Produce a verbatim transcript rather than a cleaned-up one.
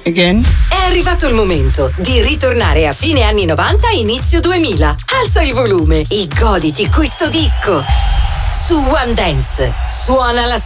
Again? È arrivato il momento di ritornare a fine anni novanta, inizio duemila. Alza il volume e goditi questo disco. Su One Dance suona la